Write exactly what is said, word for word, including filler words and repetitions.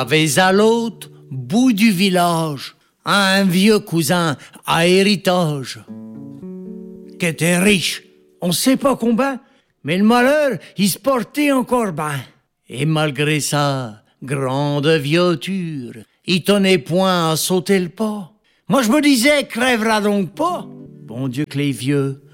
avait à l'autre bout du village un vieux cousin à héritage, qui était riche, on sait pas combien, mais le malheur, il se portait encore bien. Et malgré sa grande viature, il tenait point à sauter le pas. Moi je me disais, crèvera donc pas. Bon Dieu que les vieux